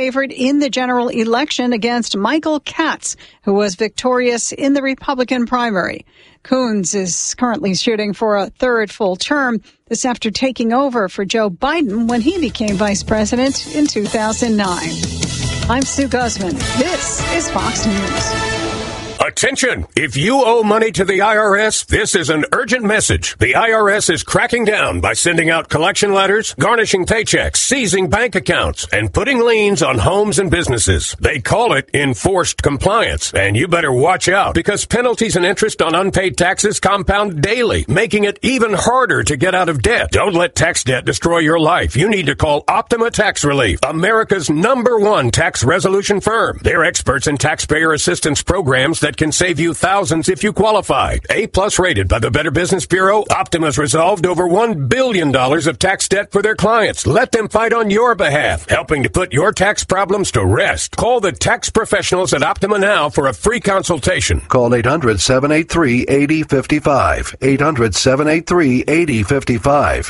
favorite in the general election against Michael Katz, who was victorious in the Republican primary. Coons is currently shooting for a third full term. This after taking over for Joe Biden when he became vice president in 2009. I'm Sue Guzman. This is Fox News. Attention! If you owe money to the IRS, this is an urgent message. The IRS is cracking down by sending out collection letters, garnishing paychecks, seizing bank accounts, and putting liens on homes and businesses. They call it enforced compliance, and you better watch out because penalties and interest on unpaid taxes compound daily, making it even harder to get out of debt. Don't let tax debt destroy your life. You need to call Optima Tax Relief, America's #1 tax resolution firm. They're experts in taxpayer assistance programs that can save you thousands if you qualify. A+ rated by the Better Business Bureau, Optima's resolved over $1 billion of tax debt for their clients. Let them fight on your behalf, helping to put your tax problems to rest. Call the tax professionals at Optima now for a free consultation. Call 800-783-8055. 800-783-8055.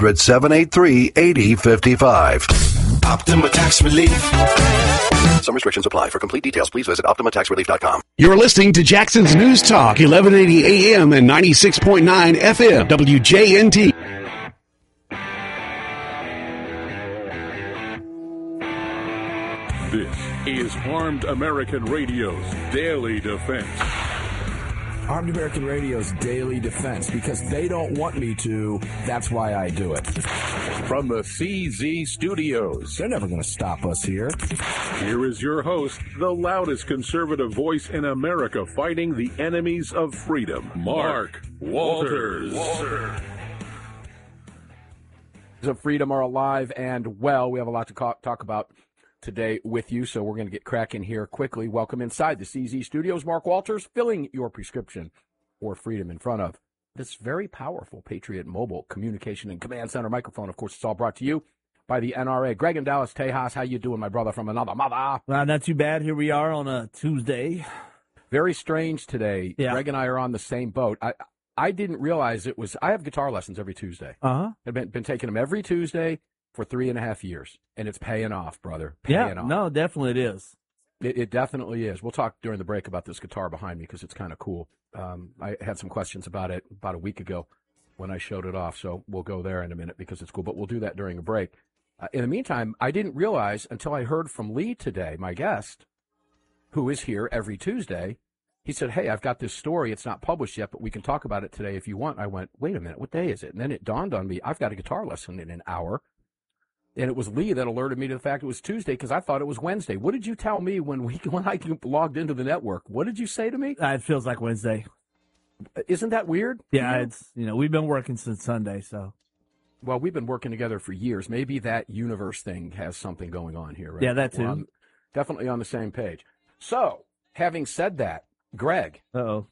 800-783-8055. Optima Tax Relief. Some restrictions apply. For complete details, please visit OptimaTaxRelief.com. You're listening to Jackson's News Talk, 1180 AM and 96.9 FM, WJNT. This is Armed American Radio's Daily Defense. Armed American Radio's Daily Defense, because they don't want me to, that's why I do it. From the CZ Studios, They're never going to stop us here. here is your host, the loudest conservative voice in America fighting the enemies of freedom, Mark Walters. Of freedom are alive and well. We have a lot to talk about today with you, so we're going to get cracking here quickly. Welcome inside the CZ Studios. Mark Walters filling your prescription for freedom in front of this very powerful Patriot Mobile Communication and Command Center microphone. Of course, it's all brought to you by the NRA. Greg in Dallas, Tejas, how you doing, my brother from another mother? Not too bad. Here we are on a Tuesday. Very strange today. Yeah. Greg and I are on the same boat. I didn't realize it was. I have guitar lessons every Tuesday. Uh-huh. I've been taking them every Tuesday for 3.5 years, and it's paying off, brother. Paying off. No, definitely it is. It definitely is. We'll talk during the break about this guitar behind me because it's kind of cool. I had some questions about it about a week ago when I showed it off, so we'll go there in a minute because it's cool, but we'll do that during a break. In the meantime, I didn't realize until I heard from Lee today, my guest, who is here every Tuesday. He said, hey, I've got this story. It's not published yet, but we can talk about it today if you want. I went, wait a minute, what day is it? And then it dawned on me, I've got a guitar lesson in an hour. And it was Lee that alerted me to the fact it was Tuesday because I thought it was Wednesday. What did you tell me when I logged into the network? What did you say to me? It feels like Wednesday. Isn't that weird? Yeah, it's we've been working since Sunday, so. Well, we've been working together for years. Maybe that universe thing has something going on here, right? Yeah, that too. Well, definitely on the same page. So, having said that, Greg. Uh-oh.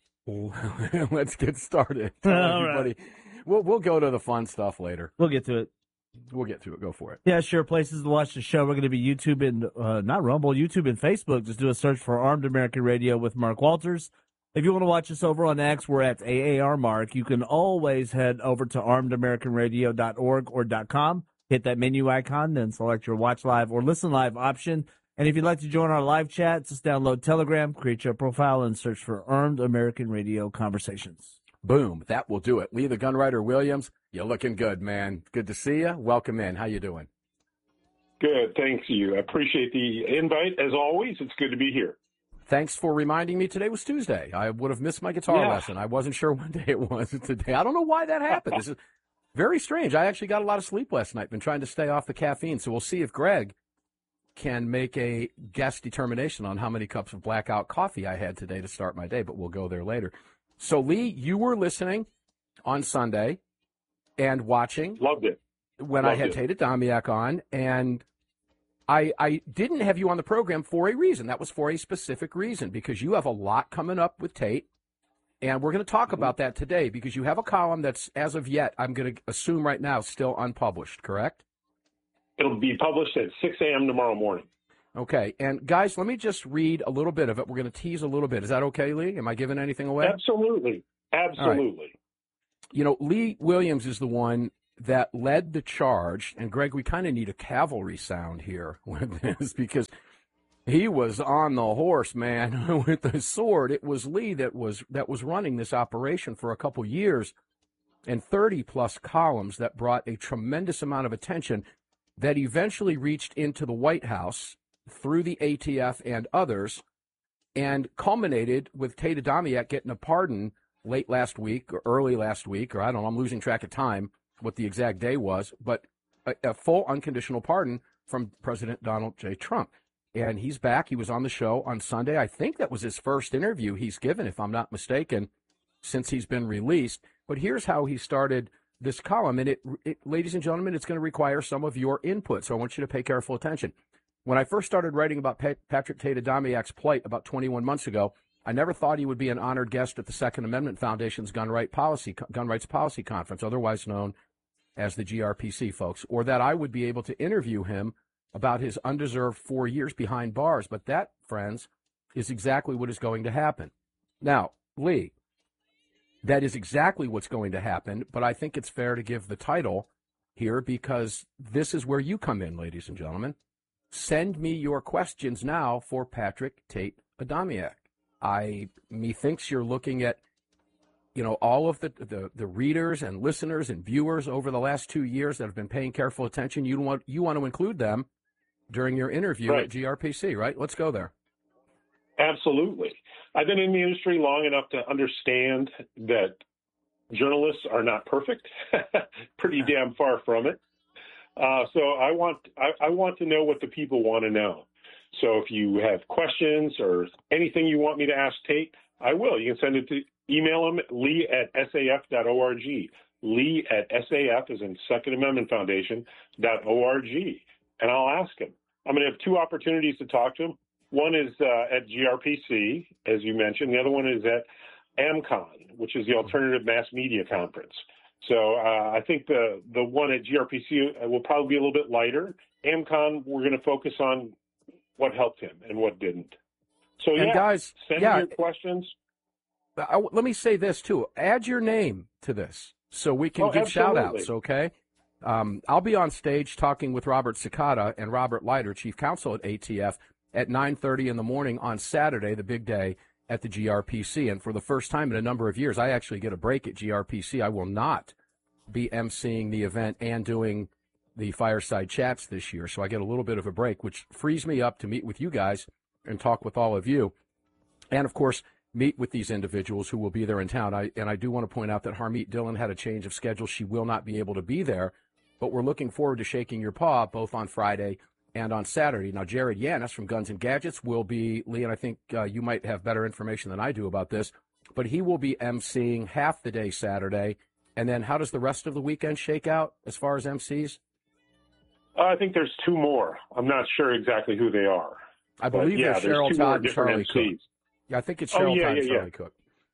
Let's get started. All right. We'll go to the fun stuff later. We'll get to it. We'll get to it. Go for it. Yeah, sure. Places to watch the show. We're going to be YouTube and, not Rumble, YouTube and Facebook. Just do a search for Armed American Radio with Mark Walters. If you want to watch us over on X, we're at AAR Mark. You can always head over to armedamericanradio.org or .com. Hit that menu icon, then select your watch live or listen live option. And if you'd like to join our live chat, just download Telegram, create your profile, and search for Armed American Radio Conversations. Boom. That will do it. Lee the Gunwriter Williams, you're looking good, man. Good to see you. Welcome in. How you doing? Good. Thanks you. I appreciate the invite. As always, it's good to be here. Thanks for reminding me today was Tuesday. I would have missed my guitar lesson. I wasn't sure what day it was today. I don't know why that happened. This is very strange. I actually got a lot of sleep last night. Been trying to stay off the caffeine. So we'll see if Greg can make a guess determination on how many cups of blackout coffee I had today to start my day, but we'll go there later. So, Lee, you were listening on Sunday and watching. Loved it. When I had Tate Adamiak on, and I didn't have you on the program for a reason. That was for a specific reason, because you have a lot coming up with Tate, and we're going to talk about that today, because you have a column that's, as of yet, I'm going to assume right now, still unpublished, correct? It'll be published at 6 a.m. tomorrow morning. Okay. And, guys, let me just read a little bit of it. We're going to tease a little bit. Is that okay, Lee? Am I giving anything away? Absolutely. Absolutely. Right. You know, Lee Williams is the one that led the charge. And, Greg, we kind of need a cavalry sound here with this because he was on the horse, man, with the sword. It was Lee that was running this operation for a couple years and 30-plus columns that brought a tremendous amount of attention that eventually reached into the White House through the ATF and others and culminated with Tate Adamiak getting a pardon late last week or early last week, or I don't know, I'm losing track of time, what the exact day was, but a full unconditional pardon from President Donald J. Trump. And he's back. He was on the show on Sunday. I think that was his first interview he's given, if I'm not mistaken, since he's been released. But here's how he started this column. And it ladies and gentlemen, it's going to require some of your input, so I want you to pay careful attention. When I first started writing about Patrick Tate Adamiak's plight about 21 months ago, I never thought he would be an honored guest at the Second Amendment Foundation's Gun Rights Policy Conference, otherwise known as the GRPC, folks, or that I would be able to interview him about his undeserved 4 years behind bars. But that, friends, is exactly what is going to happen. Now, Lee, that is exactly what's going to happen, but I think it's fair to give the title here because this is where you come in, ladies and gentlemen. Send me your questions now for Patrick Tate Adamiak. Methinks you're looking at, all of the readers and listeners and viewers over the last 2 years that have been paying careful attention. You want to include them during your interview at GRPC, right? Let's go there. Absolutely. I've been in the industry long enough to understand that journalists are not perfect, pretty damn far from it. So I want to know what the people want to know. So if you have questions or anything you want me to ask Tate, I will. You can send it to email him, lee@saf.org. Lee@SAF, as in Second Amendment Foundation.org. And I'll ask him. I'm going to have two opportunities to talk to him. One is at GRPC, as you mentioned. The other one is at AMCON, which is the Alternative Mass Media Conference. So I think the one at GRPC will probably be a little bit lighter. AMCON, we're going to focus on what helped him and what didn't. So, and guys, send me your questions. Let me say this, too. Add your name to this so we can give shout-outs, okay? I'll be on stage talking with Robert Cicada and Robert Leiter, Chief Counsel at ATF, at 9:30 in the morning on Saturday, the big day, at the GRPC. And for the first time in a number of years, I actually get a break at GRPC. I will not be emceeing the event and doing the fireside chats this year. So I get a little bit of a break, which frees me up to meet with you guys and talk with all of you. And, of course, meet with these individuals who will be there in town. I do want to point out that Harmeet Dillon had a change of schedule. She will not be able to be there, but we're looking forward to shaking your paw both on Friday and on Saturday. Now, Jared Yanis from Guns and Gadgets will be, Lee, and I think you might have better information than I do about this, but he will be emceeing half the day Saturday. And then how does the rest of the weekend shake out as far as MCs? I think there's two more. I'm not sure exactly who they are. I believe there's Cheryl Todd and Charlie Cook. Yeah, I think it's Cheryl Todd and Charlie Cook.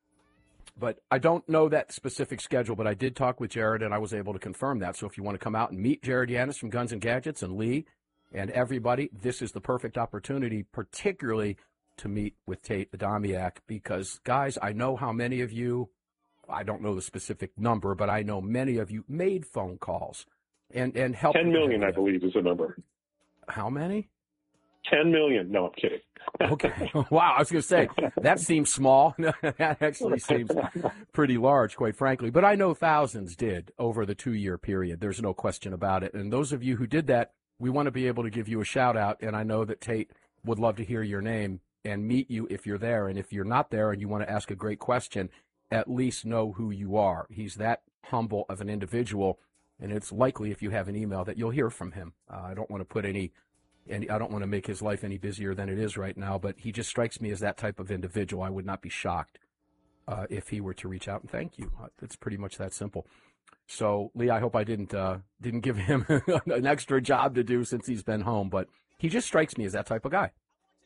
But I don't know that specific schedule, but I did talk with Jared, and I was able to confirm that. So if you want to come out and meet Jared Yanis from Guns and Gadgets and Lee and everybody, this is the perfect opportunity, particularly to meet with Tate Adamiak, because, guys, I know how many of you, I don't know the specific number, but I know many of you made phone calls and helped. 10 million, I believe, is the number. How many? 10 million. No, I'm kidding. Okay. Wow. I was going to say, that seems small. That actually seems pretty large, quite frankly. But I know thousands did over the 2-year period. There's no question about it. And those of you who did that, we want to be able to give you a shout out. And I know that Tate would love to hear your name and meet you if you're there. And if you're not there and you want to ask a great question, at least know who you are. He's that humble of an individual. And it's likely if you have an email that you'll hear from him. I don't want to put and I don't want to make his life any busier than it is right now, but he just strikes me as that type of individual. I would not be shocked if he were to reach out and thank you. It's pretty much that simple. So, Lee, I hope I didn't give him an extra job to do since he's been home, but he just strikes me as that type of guy.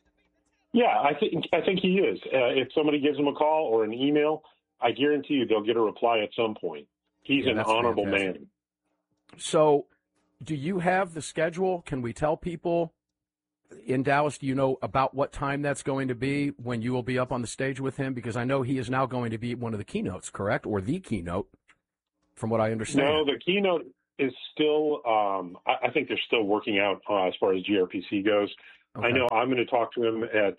Yeah, I think he is. If somebody gives him a call or an email, I guarantee you they'll get a reply at some point. He's an honorable man. So, do you have the schedule? Can we tell people in Dallas, do you know about what time that's going to be when you will be up on the stage with him? Because I know he is now going to be one of the keynotes, correct? Or the keynote, from what I understand. No, the is still, I think they're still working out as far as GRPC goes. Okay. I know I'm going to talk to him at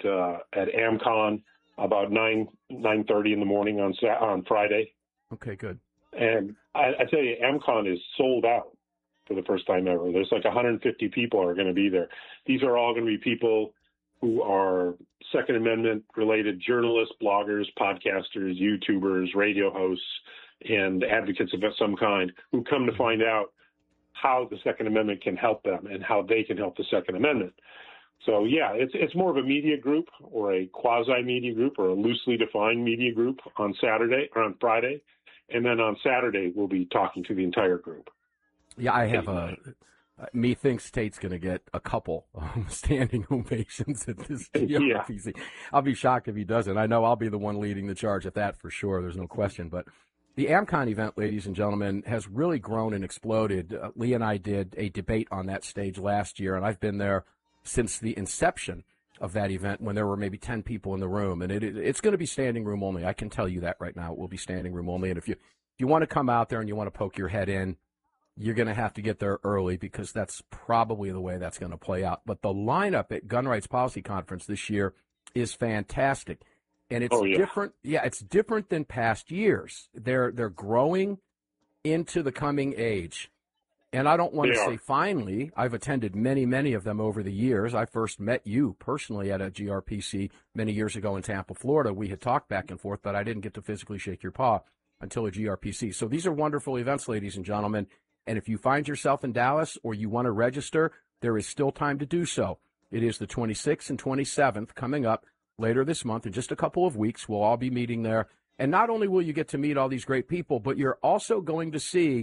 AmCon about 9:30 in the morning on Friday. Okay, good. And I tell you, AmCon is sold out for the first time ever. There's like 150 people are going to be there. These are all going to be people who are Second Amendment related journalists, bloggers, podcasters, YouTubers, radio hosts, and advocates of some kind who come to find out how the Second Amendment can help them and how they can help the Second Amendment. So, yeah, it's more of a media group or a quasi-media group or a loosely defined media group on Friday. And then on Saturday, we'll be talking to the entire group. Yeah, I have methinks Tate's going to get a couple standing ovations at this GRPC. Yeah. I'll be shocked if he doesn't. I know I'll be the one leading the charge at that for sure. There's no question. But the AmCon event, ladies and gentlemen, has really grown and exploded. Lee and I did a debate on that stage last year, and I've been there since the inception of that event when there were maybe 10 people in the room. And it's going to be standing room only. I can tell you that right now. It will be standing room only. And if you want to come out there and you want to poke your head in, you're going to have to get there early because that's probably the way that's going to play out. But the lineup at Gun Rights Policy Conference this year is fantastic. And it's different. Yeah, it's different than past years. They're growing into the coming age. And I don't want to say finally. I've attended many, many of them over the years. I first met you personally at a GRPC many years ago in Tampa, Florida. We had talked back and forth, but I didn't get to physically shake your paw until a GRPC. So these are wonderful events, ladies and gentlemen. And if you find yourself in Dallas or you want to register, there is still time to do so. It is the 26th and 27th coming up later this month. In just a couple of weeks, we'll all be meeting there. And not only will you get to meet all these great people, but you're also going to see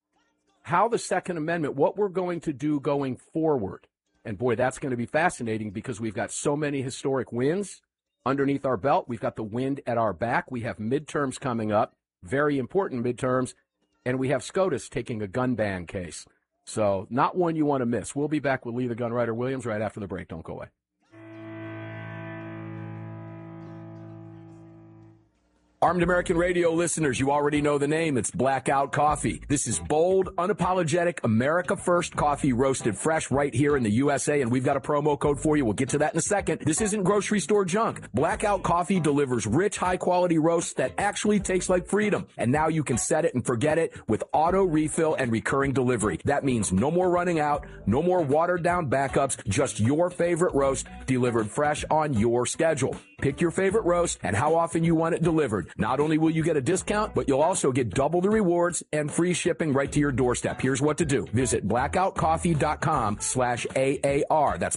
how the Second Amendment, what we're going to do going forward. And boy, that's going to be fascinating because we've got so many historic wins underneath our belt. We've got the wind at our back. We have midterms coming up, very important midterms. And we have SCOTUS taking a gun ban case. So not one you want to miss. We'll be back with Lee the Gun Writer Williams right after the break. Don't go away. Armed American Radio listeners, you already know the name. It's Blackout Coffee. This is bold, unapologetic, America First coffee roasted fresh right here in the USA, and we've got a promo code for you. We'll get to that in a second. This isn't grocery store junk. Blackout Coffee delivers rich, high-quality roasts that actually taste like freedom. And now you can set it and forget it with auto refill and recurring delivery. That means no more running out, no more watered-down backups, just your favorite roast delivered fresh on your schedule. Pick your favorite roast and how often you want it delivered. Not only will you get a discount, but you'll also get double the rewards and free shipping right to your doorstep. Here's what to do. Visit blackoutcoffee.com/AAR. That's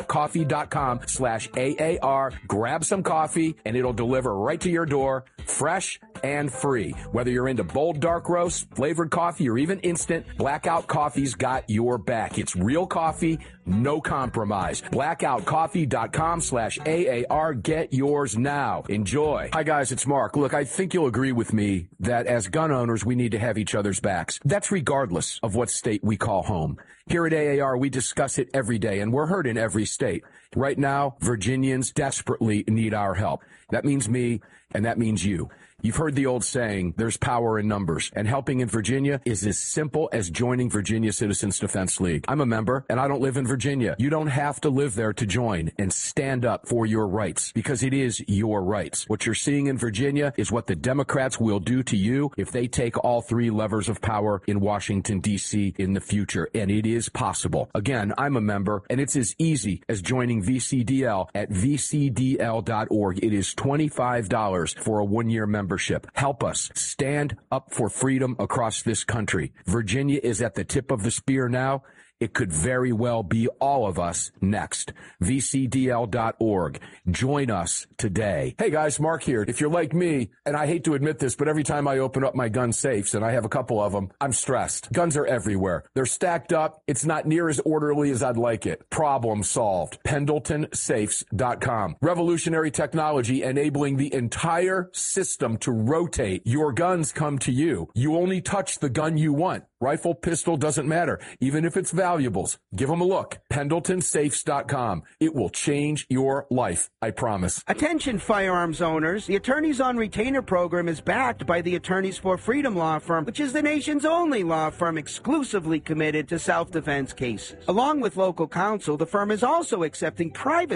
blackoutcoffee.com/AAR. Grab some coffee and it'll deliver right to your door, fresh and free. Whether you're into bold dark roast, flavored coffee, or even instant, Blackout Coffee's got your back. It's real coffee, no compromise. blackoutcoffee.com/AAR. Get yours now. Enjoy. Hi guys, it's Mark. Look, I think you'll agree with me that as gun owners, we need to have each other's backs. That's regardless of what state we call home. Here at AAR, we discuss it every day, and we're heard in every state. Right now, Virginians desperately need our help. That means me, and that means you. You've heard the old saying, there's power in numbers, and helping in Virginia is as simple as joining Virginia Citizens Defense League. I'm a member, and I don't live in Virginia. You don't have to live there to join and stand up for your rights, because it is your rights. What you're seeing in Virginia is what the Democrats will do to you if they take all three levers of power in Washington, D.C. in the future, and it is possible. Again, I'm a member, and it's as easy as joining VCDL at vcdl.org. It is $25 for a one-year membership. Help us stand up for freedom across this country. Virginia is at the tip of the spear now. It could very well be all of us next. VCDL.org. Join us today. Hey guys, Mark here. If you're like me, and I hate to admit this, but every time I open up my gun safes, and I have a couple of them, I'm stressed. Guns are everywhere. They're stacked up. It's not near as orderly as I'd like it. Problem solved. PendletonSafes.com. Revolutionary technology enabling the entire system to rotate. Your guns come to you. You only touch the gun you want. Rifle, pistol, doesn't matter. Even if it's valid. valuables. Give them a look. PendletonSafes.com. It will change your life. I promise. Attention firearms owners. The Attorneys on Retainer program is backed by the Attorneys for Freedom law firm, which is the nation's only law firm exclusively committed to self-defense cases. Along with local counsel, the firm is also accepting private